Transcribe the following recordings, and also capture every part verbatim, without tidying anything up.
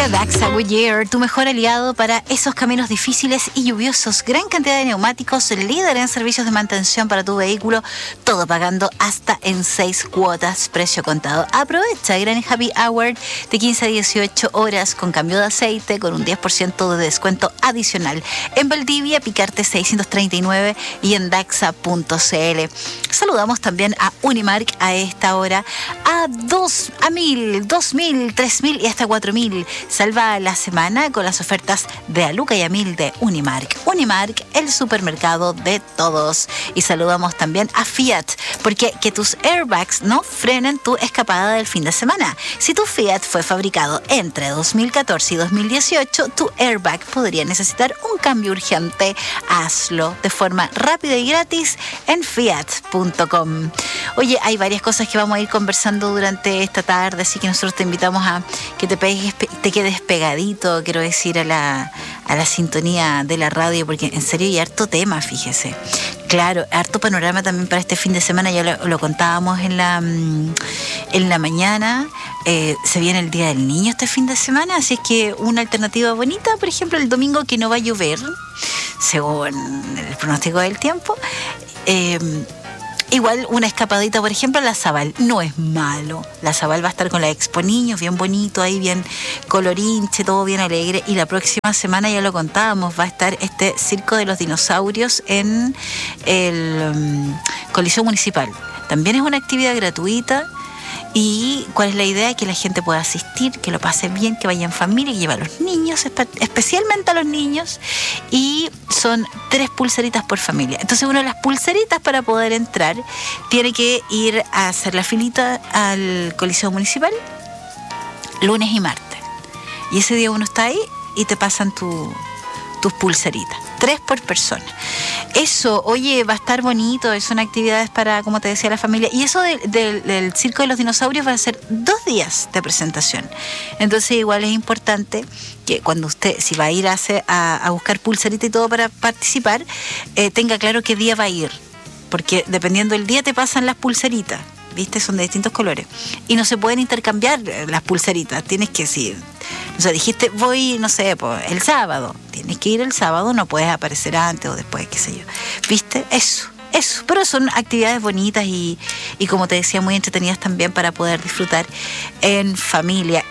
Llega Daxa Goodyear, tu mejor aliado para esos caminos difíciles y lluviosos. Gran cantidad de neumáticos, líder en servicios de mantención para tu vehículo, todo pagando hasta en seis cuotas, precio contado. Aprovecha el gran Happy Hour de quince a dieciocho horas con cambio de aceite con un diez por ciento de descuento adicional. En Valdivia, Picarte seiscientos treinta y nueve y en daxa punto c l. Saludamos también a Unimark a esta hora, a dos, a mil, dos mil, tres mil y hasta cuatro mil. Salva la semana con las ofertas de Aluca y a mil de Unimark. Unimark, el supermercado de todos. Y saludamos también a Fiat, porque que tus airbags no frenen tu escapada del fin de semana. Si tu Fiat fue fabricado entre dos mil catorce y dos mil dieciocho, tu airbag podría necesitar un cambio urgente. Hazlo de forma rápida y gratis en fiat punto com. Oye, hay varias cosas que vamos a ir conversando durante esta tarde, así que nosotros te invitamos a que te pegues, te quedes pegadito, quiero decir, a la, a la sintonía de la radio, porque en serio hay harto tema, fíjese. Claro, harto panorama también para este fin de semana, ya lo, lo contábamos en la, en la mañana. Eh, se viene el Día del Niño este fin de semana, así es que una alternativa bonita, por ejemplo, el domingo que no va a llover, según el pronóstico del tiempo. Eh, Igual una escapadita, por ejemplo, a la Zabal. No es malo. La Zabal va a estar con la Expo Niños, bien bonito, ahí bien colorinche, todo bien alegre. Y la próxima semana, ya lo contábamos, va a estar este Circo de los Dinosaurios en el um, Coliseo Municipal. También es una actividad gratuita. ¿Y cuál es la idea? Que la gente pueda asistir, que lo pase bien, que vaya en familia, que lleve a los niños, especialmente a los niños. Y son tres pulseritas por familia. Entonces, una de las pulseritas para poder entrar tiene que ir a hacer la filita al Coliseo Municipal lunes y martes. Y ese día uno está ahí y te pasan tu, tus pulseritas. Tres por persona. Eso, oye, va a estar bonito, son actividades para, como te decía, la familia. Y eso de, de, del Circo de los Dinosaurios va a ser dos días de presentación. Entonces, igual es importante que cuando usted, si va a ir a, hacer, a, a buscar pulserita y todo para participar, eh, tenga claro qué día va a ir. Porque dependiendo del día te pasan las pulseritas, ¿viste? Son de distintos colores. Y no se pueden intercambiar las pulseritas. Tienes que decir, o sea, dijiste, voy, no sé, pues, el sábado. Tienes que ir el sábado, no puedes aparecer antes o después, qué sé yo. ¿Viste? Eso, eso. Pero son actividades bonitas y, y como te decía, muy entretenidas también para poder disfrutar en familia.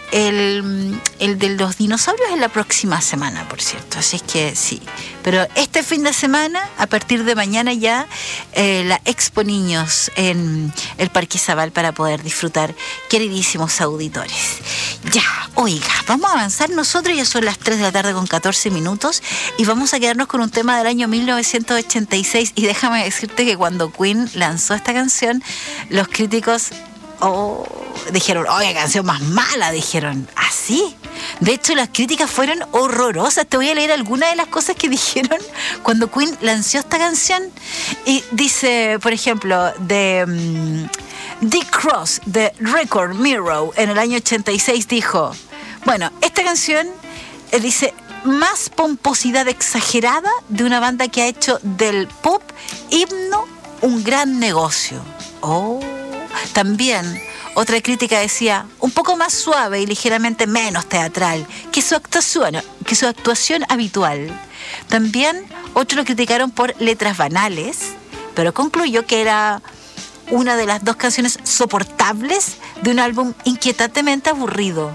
El, el de los dinosaurios es la próxima semana, por cierto. Así es que sí. Pero este fin de semana, a partir de mañana ya, eh, la Expo Niños en el Parque Zabal para poder disfrutar, queridísimos auditores. Ya, oiga, vamos a avanzar nosotros, ya son las tres de la tarde con catorce minutos y vamos a quedarnos con un tema del año mil novecientos ochenta y seis y déjame decirte que cuando Queen lanzó esta canción, los críticos oh, dijeron, oye, canción más mala, dijeron, ¿así? De hecho, las críticas fueron horrorosas. Te voy a leer algunas de las cosas que dijeron cuando Queen lanzó esta canción. Y dice, por ejemplo, de um, Dick Cross, de Record Mirror, en el año ochenta y seis, dijo, bueno, esta canción, eh, dice, más pomposidad exagerada de una banda que ha hecho del pop himno un gran negocio. Oh, también... Otra crítica decía, un poco más suave y ligeramente menos teatral que su actuación, que su actuación habitual. También otros lo criticaron por letras banales, pero concluyó que era una de las dos canciones soportables de un álbum inquietantemente aburrido.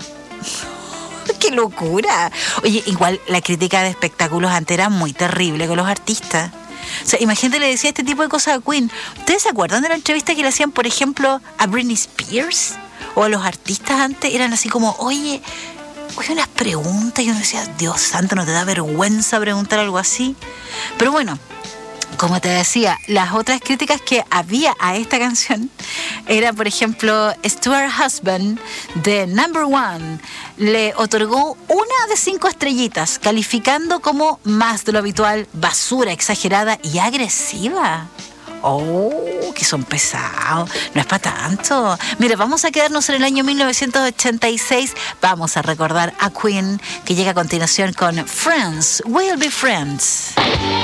¡Qué locura! Oye, igual la crítica de espectáculos antes era muy terrible con los artistas. O sea, imagínate, le decía este tipo de cosas a Queen. ¿Ustedes se acuerdan de la entrevista que le hacían, por ejemplo, a Britney Spears? O a los artistas antes, eran así como, oye, oye, unas preguntas. Y uno decía, Dios santo, ¿no te da vergüenza preguntar algo así? Pero bueno, como te decía, las otras críticas que había a esta canción era, por ejemplo, Stuart Husband de Number One le otorgó una de cinco estrellitas, calificando como más de lo habitual, basura exagerada y agresiva. Oh, que son pesados, no es para tanto. Mira, vamos a quedarnos en el año mil novecientos ochenta y seis. Vamos a recordar a Queen, que llega a continuación con Friends, We'll Be Friends.